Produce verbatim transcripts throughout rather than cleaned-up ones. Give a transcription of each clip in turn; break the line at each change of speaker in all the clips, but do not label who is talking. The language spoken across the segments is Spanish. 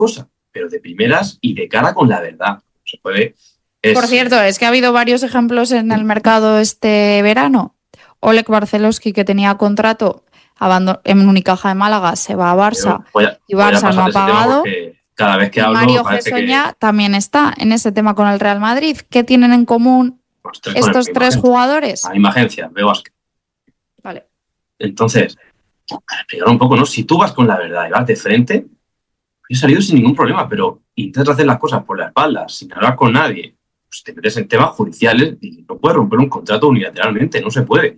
cosa, pero de primeras y de cara con la verdad. No se puede... Es...
Por cierto, es que ha habido varios ejemplos en el mercado este verano. Oleg Barcelosky, que tenía contrato en Unicaja de Málaga, se va a Barça
voy a,
y Barça no ha pagado.
Cada vez que
y
hablo,
Mario Gessoña que... también está en ese tema con el Real Madrid. ¿Qué tienen en común tres estos tres agencia. jugadores?
A la misma agencia, veo básquet.
Vale.
Entonces, explicar un poco, ¿no? Si tú vas con la verdad y vas de frente, he salido sin ningún problema, pero intentas hacer las cosas por la espalda, sin hablar con nadie, pues te metes en temas judiciales y no puedes romper un contrato unilateralmente, no se puede.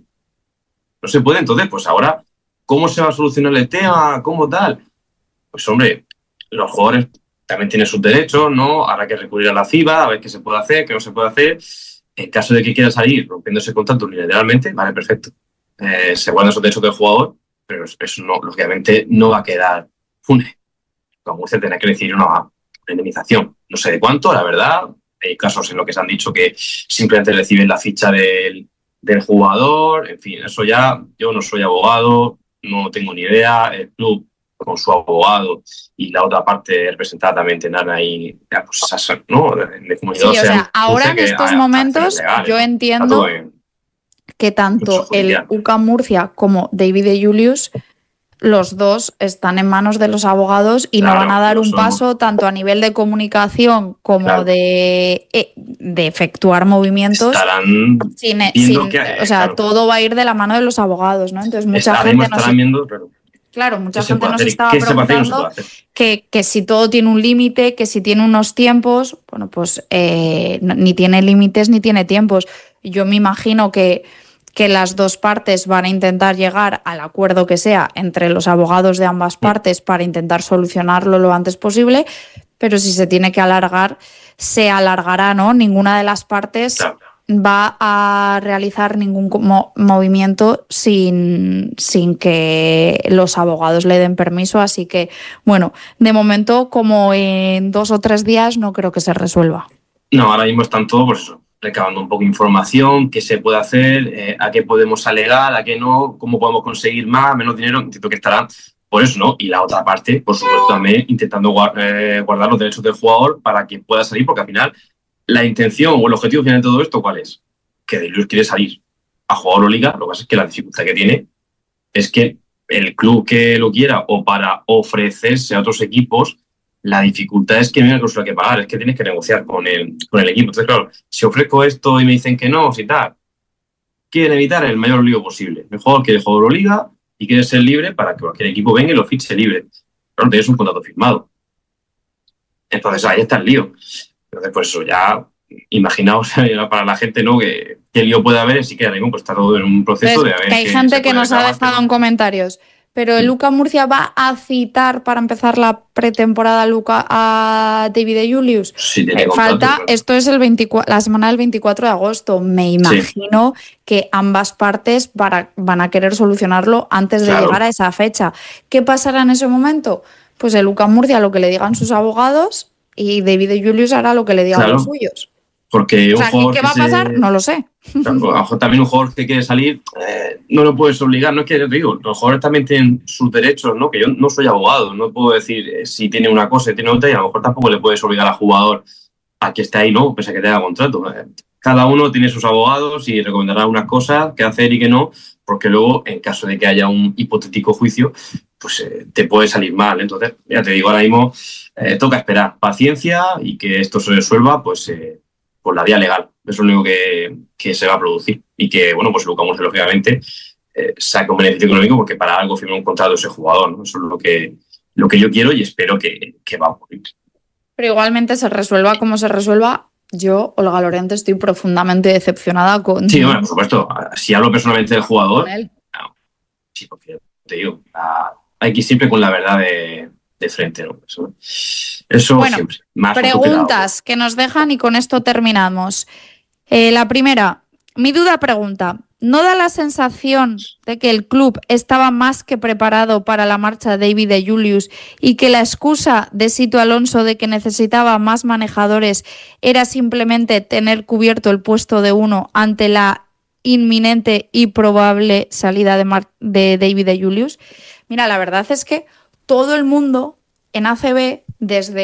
No se puede, entonces, pues ahora, ¿cómo se va a solucionar el tema? ¿Cómo tal? Pues hombre, los jugadores también tienen sus derechos, ¿no? Habrá que recurrir a la FIBA, a ver qué se puede hacer, qué no se puede hacer. En caso de que quiera salir rompiendo ese contrato unilateralmente, vale, perfecto. Eh, se guardan esos derechos del jugador, pero eso no, lógicamente no va a quedar pune. Como usted tendrá que decir una, una indemnización. No sé de cuánto, la verdad. Hay casos en los que se han dicho que simplemente reciben la ficha del, del jugador. En fin, eso ya, yo no soy abogado, no tengo ni idea. El club con su abogado y la otra parte representada también tendrán ahí, pues, ¿no? De
comunidad. Sí, o sea, ahora en estos que, momentos legales, yo entiendo en, que tanto el U C A M Murcia como David de Julius, los dos están en manos de los abogados y claro, no van a dar un somos. paso tanto a nivel de comunicación como claro. de, de efectuar movimientos.
Estarán
sin, sin, que, o sea, claro. todo va a ir de la mano de los abogados, ¿no? Entonces mucha
estarán,
gente
nos... viendo, pero...
Claro, mucha gente nos estaba preguntando que, que si todo tiene un límite, que si tiene unos tiempos, bueno, pues eh, ni tiene límites ni tiene tiempos. Yo me imagino que, que las dos partes van a intentar llegar al acuerdo que sea entre los abogados de ambas partes para intentar solucionarlo lo antes posible, pero si se tiene que alargar, se alargará, ¿no? Ninguna de las partes... Claro. va a realizar ningún mo- movimiento sin, sin que los abogados le den permiso, así que, bueno, de momento, como en dos o tres días, no creo que se resuelva.
No, ahora mismo están todos, pues eso, recabando un poco de información, qué se puede hacer, eh, a qué podemos alegar, a qué no, cómo podemos conseguir más, menos dinero, entiendo que estarán por eso, ¿no? Y la otra parte, por supuesto, también intentando guardar, eh, guardar los derechos del jugador para que pueda salir, porque al final la intención o el objetivo final de todo esto, ¿cuál es? Que De Julius quiere salir a jugar Liga. Lo que pasa es que la dificultad que tiene es que el club que lo quiera o para ofrecerse a otros equipos, la dificultad es que no hay una cláusula que pagar, es que tienes que negociar con el, con el equipo. Entonces, claro, si ofrezco esto y me dicen que no, si tal, quieren evitar el mayor lío posible. El jugador quiere jugar Liga y quiere ser libre para que cualquier equipo venga y lo fiche libre. Claro, tienes un contrato firmado. Entonces, ahí está el lío. Entonces, pues eso ya, imaginaos para la gente, ¿no? Que qué lío puede haber, así que ahora mismo pues, está todo en un proceso
Entonces,
de haber.
Que hay gente que nos ha dejado en comentarios, pero el U C A Murcia va a citar para empezar la pretemporada Luca a David de Julius.
Sí, tiene
eh,
contrato,
falta,
claro.
Esto es el veinticuatro, la semana del veinticuatro de agosto. Me imagino sí. que ambas partes para, van a querer solucionarlo antes de
claro.
llegar a esa fecha. ¿Qué pasará en ese momento? Pues el U C A Murcia lo que le digan sus abogados y David de Julius hará lo que le digan
claro.
los suyos.
Porque
o sea,
un jugador
¿qué, qué va
se...
a pasar? No lo sé.
Claro, también un jugador que quiere salir, eh, no lo puedes obligar, no es que te digo, los jugadores también tienen sus derechos, ¿no? Que yo no soy abogado, no puedo decir eh, si tiene una cosa y tiene otra, y a lo mejor tampoco le puedes obligar al jugador a que esté ahí, ¿no? Pese a que tenga contrato. Cada uno tiene sus abogados y recomendará unas cosas que hacer y que no, porque luego, en caso de que haya un hipotético juicio, pues eh, te puede salir mal. Entonces, ya te digo, ahora mismo eh, toca esperar paciencia y que esto se resuelva, pues, eh, por la vía legal. Eso es lo único que, que se va a producir. Y que, bueno, pues Luka Murcia, lógicamente, eh, saque un beneficio económico porque para algo firma un contrato ese jugador, ¿no? Eso es lo que, lo que yo quiero y espero que, que va a ocurrir.
Pero igualmente se resuelva como se resuelva. Yo, Olga Lorente, estoy profundamente decepcionada con...
Sí, bueno, por supuesto. Si hablo personalmente del jugador... No, sí, porque te digo, la, hay que ir siempre con la verdad de, de frente, ¿no? Eso, eso
bueno,
siempre. Más
preguntas que nos dejan y con esto terminamos. Eh, la primera, mi duda pregunta, ¿no da la sensación de que el club estaba más que preparado para la marcha de David de Julius y que la excusa de Sito Alonso de que necesitaba más manejadores era simplemente tener cubierto el puesto de uno ante la inminente y probable salida de, Mar- de David de Julius? Mira, la verdad es que todo el mundo en A C B desde